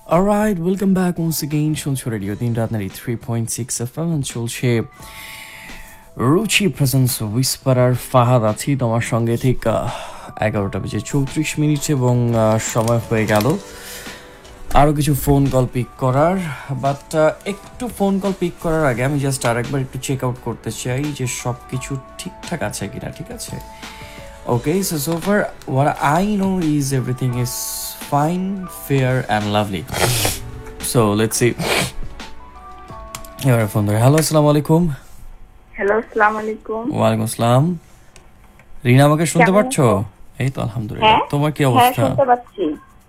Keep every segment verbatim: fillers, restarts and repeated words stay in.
Alright, welcome back once again. শুনছো radio তিন রাত নারী three point six F M চলছে রুচি প্রেজেন্স উইসপারার ফাহাদ আছি তোমার সঙ্গে ঠিক এগারোটা বেজে চৌত্রিশ মিনিট এবং আহ, সময় হয়ে গেল আরও কিছু ফোন কল পিক করার বাট একটু ফোন কল পিক করার আগে আমি জাস্ট আরেকবার একটু চেক আউট করতে চাই যে সব কিছু ঠিকঠাক আছে কিনা ঠিক আছে Okay, so so far what I know is everything is fine, fair, and lovely. So let's see. Here phone there. Hello, assalamu alaikum. Hello আসসালামু আলাইকুম ওয়ালাইকুম আসসালাম। রিনা আমাকে শুনতে কেমন পাচ্ছো? আছো? এই তো আলহামদুলিল্লাহ। হ্যাঁ তোমার কি হ্যাঁ অবস্থা? শুনতে পাচ্ছি।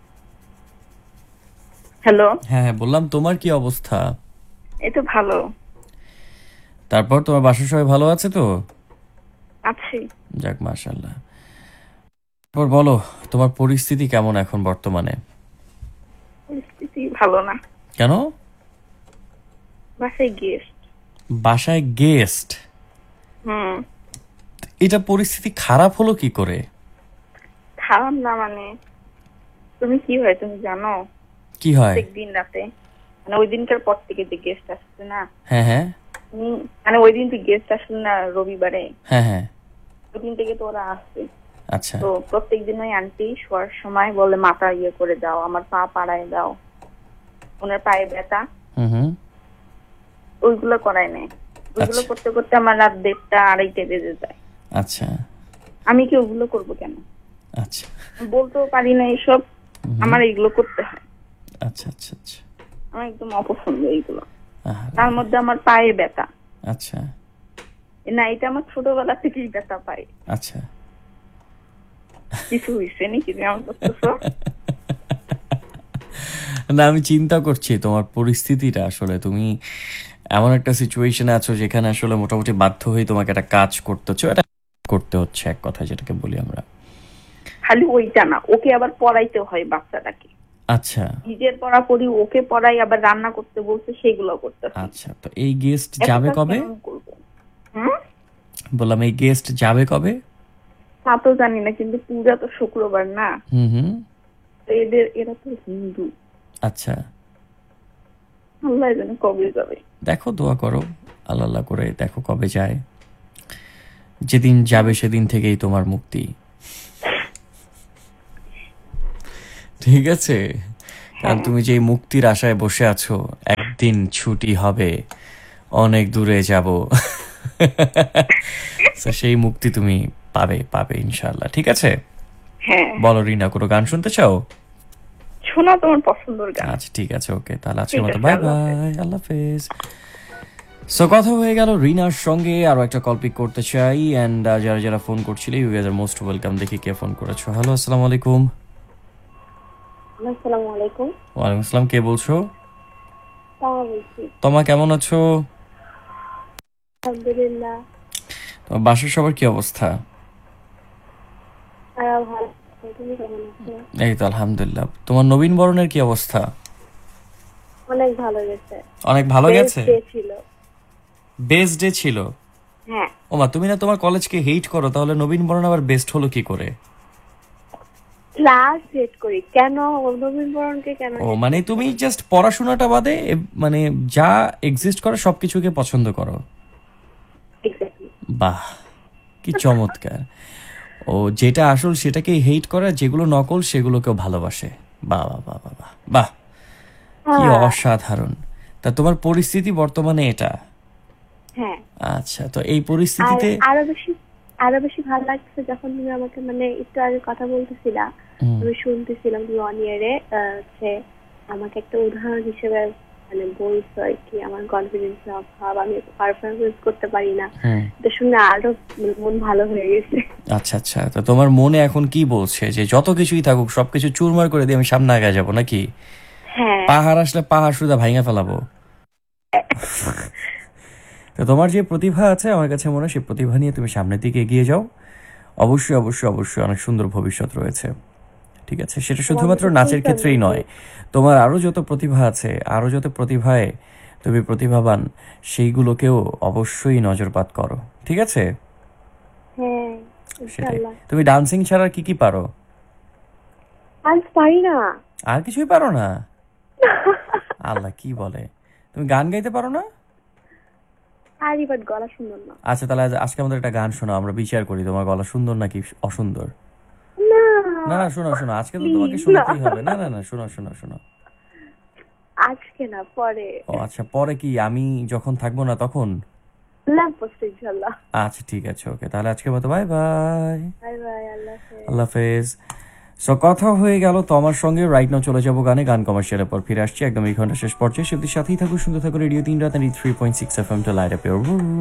হ্যালো হ্যাঁ হ্যাঁ বললাম তোমার কি অবস্থা? এই তো ভালো তারপর তোমার বাসার সবাই ভালো আছে তো? আছি। যাক মাশাআল্লাহ। তারপর বলো তোমার পরিস্থিতি কেমন এখন বর্তমানে? পরিস্থিতি ভালো না, কেন? বাসায় গেস্ট। বাসায় গেস্ট? হুম এটা পরিস্থিতি খারাপ হলো কি করে? খারাপ না মানে তুমি কি হয় তুমি জানো? কি হয়? প্রত্যেকদিন রাতে মানে ওই দিনকার পর থেকে যে গেস্ট আসছে না, হ্যাঁ হ্যাঁ তুমি মানে ওই দিন তুই গেস্ট আসলে না রবিবারে, হ্যাঁ হ্যাঁ ওই দিন থেকে তো ওরা আসছে। আচ্ছা তো প্রত্যেকদিন ওই আন্টি শোয়ার সময় বলে মাথা ইয়ে করে দাও, আমার পা পাড়ায় দাও, ওনার পায়ে ব্যথা, হুম হুম ওইগুলো করায় নেয়। ওইগুলো আচ্ছা। করতে করতে আমার রাত দেড়টা আড়াইটে বেজে যায়। আচ্ছা আমি কি ওগুলো করবো কেন? আচ্ছা বলতেও পারি না এইসব, হুম, আমার এগুলো করতে হয়। আচ্ছা আচ্ছা আচ্ছা আমার একদম অপছন্দ এইগুলো। আহারে, তার মধ্যে আমার পায়ে ব্যথা। আচ্ছা না এটা আমার ছোটবেলা থেকেই ব্যথা পাই। আচ্ছা কিছু হয়েছে নাকি তুমি আমার করতেছো? না আমি চিন্তা করছি তোমার পরিস্থিতিটা আসলে তুমি এমন একটা সিচুয়েশনে আছো যেখানে আসলে মোটামুটি বাধ্য হয়ে তোমাকে একটা কাজ করতে হচ্ছে এটা করতে হচ্ছে এক কথা যেটাকে বলি আমরা খালি ওইটা না, ওকে আবার পড়াইতে হয় বাচ্চাটাকে। আচ্ছা নিজের পড়া পড়ি, ওকে পড়াই, আবার রান্না করতে বলছে সেগুলো করতে হয়। আচ্ছা তো এই গেস্ট যাবে কবে? হুম বললাম এই গেস্ট যাবে কবে? তা তো জানি না, কিন্তু পূজা তো শুক্রবার না, হুম হুম তো এদের এরা তো হিন্দু। আচ্ছা আল্লাহ জানে কবে যাবে। দেখো দোয়া করো আল্লাহ আল্লাহ করে দেখো কবে যায় যেদিন যাবে সেদিন থেকেই তোমার মুক্তি ঠিক আছে কারণ তুমি যে মুক্তির আশায় বসে আছো একদিন ছুটি হবে অনেক দূরে যাব তো সেই মুক্তি তুমি পাবে পাবে ইনশাআল্লাহ ঠিক আছে হ্যাঁ বলো রিনা কোনো গান শুনতে চাও শোনা তোমার পছন্দের গান। আচ্ছা ঠিক আছে ওকে তাহলে আজকের ঠিক মতো আছে, বাই আল্লাহ বাই আল্লাহ হাফেজ সো কথা হয়ে গেল রিনার সঙ্গে আরো একটা কল পিক করতে চাই এন্ড যারা যারা ফোন করছিলে you guys R most welcome দেখি কে ফোন করেছো হ্যালো আসসালামু আলাইকুম আসসালামু আলাইকুম। ওয়ালাইকুম আসসালাম কে বলছো তাও বলছি তোমা কেমন আছো আলহামদুলিল্লাহ। তোমার বাসার সবার কি অবস্থা আর ভালো, তুমি কেমন আছো? এই তো আলহামদুলিল্লাহ তোমার নবীন বরণের কি অবস্থা অনেক ভালো গেছে। অনেক ভালো গেছে Best day ছিল। বেস্ট ডে ছিল হ্যাঁ ওমা তুমি না তোমার কলেজকে হেট করো তাহলে নবীন বরণ আবার বেস্ট হলো কি করে ক্লাস সেট করি কেন, নবীন বরণকে কেন? ও মানে তুমি জাস্ট পড়াশোনাটা বাদে এ- মানে যা এক্সিস্ট করে সবকিছুকে পছন্দ করো এক্স্যাক্টলি। বাহ কি চমৎকার ও যেটা আসল সেটাকেই হেট করে যেগুলো নকল সেগুলোকেও ভালোবাসে বাহ বাহ বাহ বাহ বাহ বাহ কি অসাধারণ তা তোমার পরিস্থিতি বর্তমানে এটা হ্যাঁ আচ্ছা তো এই আর পরিস্থিতিতে আরো বেশি আরো বেশি ভালো লাগছে যখন তুমি আমাকে মানে একটু আগে কথা বলতেছিলা, হুম, আমি শুনতেছিলাম তুমি অন ইয়ারে হচ্ছে আমাকে একটা উদাহরণ হিসেবে মানে বলছো আর কি, আমার কনফিডেন্স অভাব, আমি পারফরমেন্স করতে পারি না, হুম। এটা শুনে আরো মন ভালো হয়ে গেছে। আচ্ছা আচ্ছা তো তোমার মনে এখন কি বলছে যে যত কিছুই থাকুক সবকিছু চুরমার করে দিয়ে আমি সামনে আগে যাবো নাকি হ্যাঁ পাহাড় আসলে পাহাড় সুদা ভাঙা ফেলাবো তো তোমার যে প্রতিভা আছে আমার কাছে মনে হয় সেই প্রতিভা নিয়ে তুমি সামনের দিকে এগিয়ে যাও অবশ্যই অবশ্যই অবশ্যই অনেক সুন্দর ভবিষ্যৎ রয়েছে ঠিক আছে সেটা শুধুমাত্র নাচের ক্ষেত্রেই নয় তোমার আরো যত প্রতিভা আছে আরো যত প্রতিভায় তুমি প্রতিভাবান সেইগুলোকেও অবশ্যই নজরপাত করো ঠিক আছে হ্যাঁ সেটাই ইনশাআল্লাহ। তুমি ডান্সিং ছাড়া কি কি পারো আজ পারি না। আর কিছুই পারো না আল্লাহ কি বলে, তুমি গান গাইতে পারো না? আরে বাট গলা সুন্দর না। আচ্ছা তাহলে আজ- আজকে আমাদের একটা গান শোনো, আমরা বিচার করি তোমার গলা সুন্দর নাকি অসুন্দর। না না না শোনো শোনো, আজকে তো Please, তোমাকে শোনাতেই হবে। না না না শোনো শোনো শোনো। আজকে না, পরে। ও আচ্ছা, পরে কি আমি যখন থাকবো না তখন? ল্যাম্পপোস্ট ইনশাল্লাহ। আচ্ছা ঠিক আছে, ওকে তাহলে আজকের মতো বাই বাই। বাই বাই, আল্লাহ হাফেজ। আল্লাহ হাফেজ। সো কথা হয়ে গেল তোমার সঙ্গে, রাইট নাও চলে যাবো গানে, গান কমার্শিয়ালের পর ফিরে আসছি একদম এই ঘন্টা শেষ পর্যায়ে। সেদিন সাথেই থাকুক, সুন্দর থাকুক রেডিও তিন রাত three point six F M টা লাইট আপ।